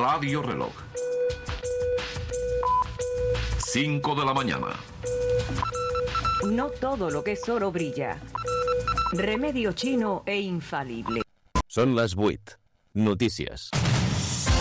Radio Reloj. 5 de la mañana. No todo lo que es oro brilla. Remedio chino e infalible. Són les 8. Notícies.